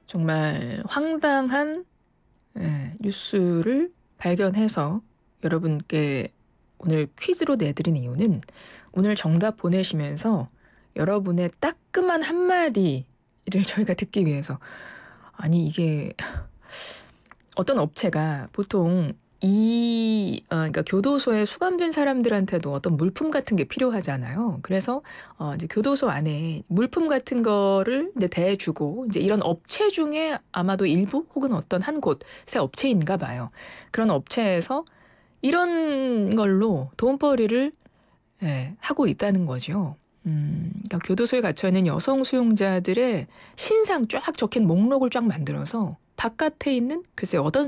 정말 황당한 뉴스를 발견해서 여러분께 오늘 퀴즈로 내드린 이유는 오늘 정답 보내시면서 여러분의 따끔한 한마디를 저희가 듣기 위해서. 아니 이게 어떤 업체가 보통 그러니까 교도소에 수감된 사람들한테도 어떤 물품 같은 게 필요하잖아요. 그래서 이제 교도소 안에 물품 같은 거를 이제 대주고 이제 이런 업체 중에 아마도 일부 혹은 어떤 한 곳의 업체인가 봐요. 그런 업체에서 이런 걸로 돈벌이를 하고 있다는 거죠. 그러니까 교도소에 갇혀 있는 여성 수용자들의 신상 쫙 적힌 목록을 쫙 만들어서 바깥에 있는 글쎄